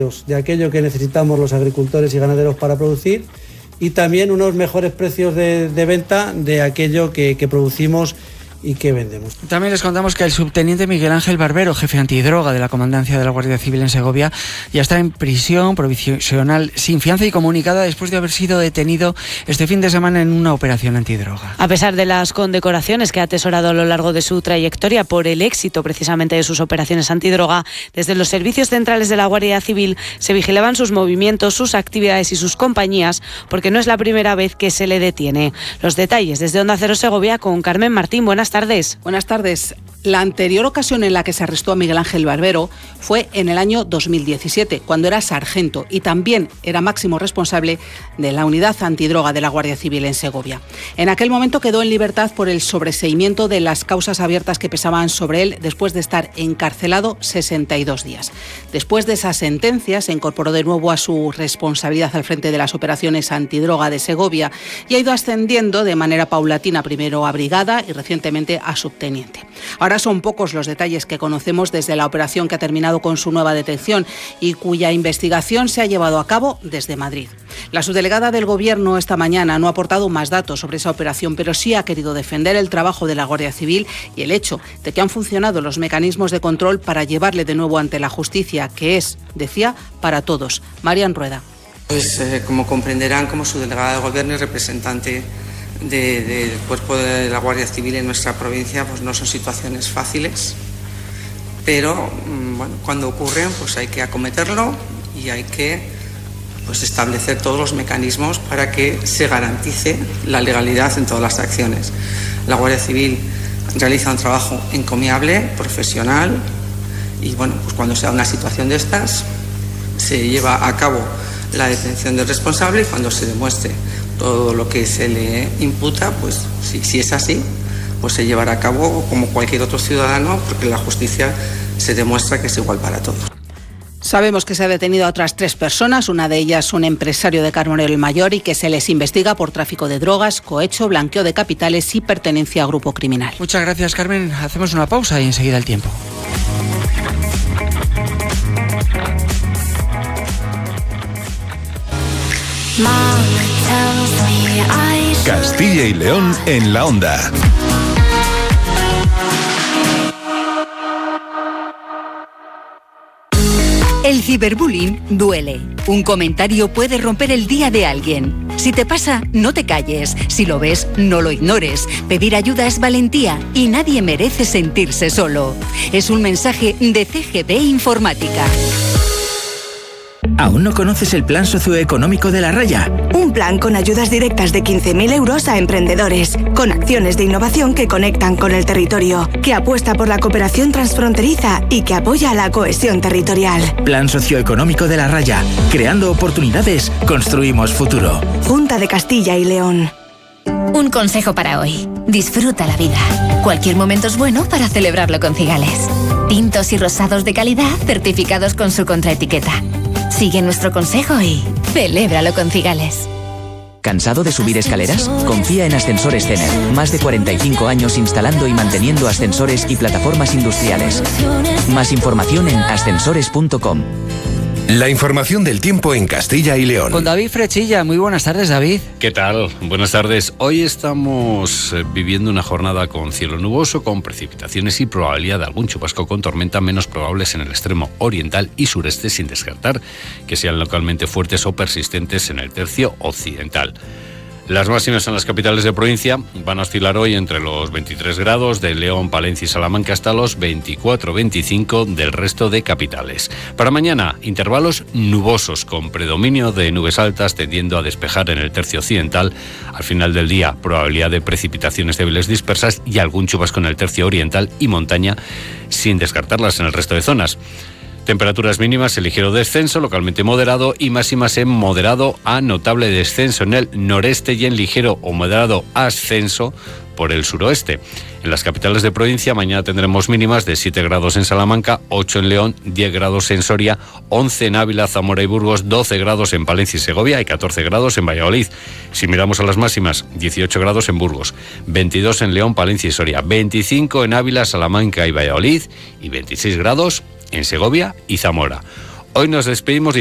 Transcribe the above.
de aquello que necesitamos los agricultores y ganaderos para producir, y también unos mejores precios de venta de aquello que producimos y que vendemos. También les contamos que el subteniente Miguel Ángel Barbero, jefe antidroga de la Comandancia de la Guardia Civil en Segovia, ya está en prisión provisional sin fianza y comunicada después de haber sido detenido este fin de semana en una operación antidroga. A pesar de las condecoraciones que ha atesorado a lo largo de su trayectoria por el éxito precisamente de sus operaciones antidroga, desde los servicios centrales de la Guardia Civil se vigilaban sus movimientos, sus actividades y sus compañías, porque no es la primera vez que se le detiene. Los detalles desde Onda Cero Segovia con Carmen Martín. Buenas tardes. Buenas tardes. La anterior ocasión en la que se arrestó a Miguel Ángel Barbero fue en el año 2017, cuando era sargento y también era máximo responsable de la unidad antidroga de la Guardia Civil en Segovia. En aquel momento quedó en libertad por el sobreseimiento de las causas abiertas que pesaban sobre él después de estar encarcelado 62 días. Después de esa sentencia se incorporó de nuevo a su responsabilidad al frente de las operaciones antidroga de Segovia y ha ido ascendiendo de manera paulatina, primero a brigada y recientemente a subteniente. Ahora son pocos los detalles que conocemos desde la operación que ha terminado con su nueva detención y cuya investigación se ha llevado a cabo desde Madrid. La subdelegada del Gobierno esta mañana no ha aportado más datos sobre esa operación, pero sí ha querido defender el trabajo de la Guardia Civil y el hecho de que han funcionado los mecanismos de control para llevarle de nuevo ante la justicia, que es, decía, para todos. Marian Rueda. Pues como comprenderán, como subdelegada del Gobierno y representante del cuerpo de la Guardia Civil en nuestra provincia, pues no son situaciones fáciles, pero bueno, cuando ocurren pues hay que acometerlo y hay que establecer todos los mecanismos para que se garantice la legalidad en todas las acciones. La Guardia Civil realiza un trabajo encomiable, profesional, y bueno, pues cuando se da una situación de estas se lleva a cabo la detención del responsable y cuando se demuestre todo lo que se le imputa, pues si es así, pues se llevará a cabo como cualquier otro ciudadano, porque la justicia se demuestra que es igual para todos. Sabemos que se ha detenido a otras 3 personas, una de ellas un empresario de Carmonero el Mayor, y que se les investiga por tráfico de drogas, cohecho, blanqueo de capitales y pertenencia a grupo criminal. Muchas gracias, Carmen. Hacemos una pausa y enseguida el tiempo. Castilla y León en la Onda. El ciberbullying duele. Un comentario puede romper el día de alguien. Si te pasa, no te calles. Si lo ves, no lo ignores. Pedir ayuda es valentía y nadie merece sentirse solo. Es un mensaje de CGD Informática. ¿Aún no conoces el plan socioeconómico de La Raya? Un plan con ayudas directas de 15.000 euros a emprendedores, con acciones de innovación que conectan con el territorio, que apuesta por la cooperación transfronteriza y que apoya la cohesión territorial. Plan socioeconómico de La Raya. Creando oportunidades, construimos futuro. Junta de Castilla y León. Un consejo para hoy. Disfruta la vida. Cualquier momento es bueno para celebrarlo con Cigales. Tintos y rosados de calidad certificados con su contraetiqueta. Sigue nuestro consejo y celébralo con Cigales. ¿Cansado de subir escaleras? Confía en Ascensores Cener. Más de 45 años instalando y manteniendo ascensores y plataformas industriales. Más información en ascensores.com. La información del tiempo en Castilla y León. Con David Frechilla. Muy buenas tardes, David. ¿Qué tal? Buenas tardes. Hoy estamos viviendo una jornada con cielo nuboso, con precipitaciones y probabilidad de algún chubasco con tormenta, menos probables en el extremo oriental y sureste, sin descartar que sean localmente fuertes o persistentes en el tercio occidental. Las máximas en las capitales de provincia van a oscilar hoy entre los 23 grados de León, Palencia y Salamanca hasta los 24-25 del resto de capitales. Para mañana, intervalos nubosos con predominio de nubes altas tendiendo a despejar en el tercio occidental. Al final del día, probabilidad de precipitaciones débiles dispersas y algún chubasco en el tercio oriental y montaña, sin descartarlas en el resto de zonas. Temperaturas mínimas en ligero descenso, localmente moderado, y máximas en moderado a notable descenso en el noreste y en ligero o moderado ascenso por el suroeste. En las capitales de provincia mañana tendremos mínimas de 7 grados en Salamanca, 8 en León, 10 grados en Soria, 11 en Ávila, Zamora y Burgos, 12 grados en Palencia y Segovia y 14 grados en Valladolid. Si miramos a las máximas, 18 grados en Burgos, 22 en León, Palencia y Soria, 25 en Ávila, Salamanca y Valladolid y 26 grados en Segovia y Zamora. Hoy nos despedimos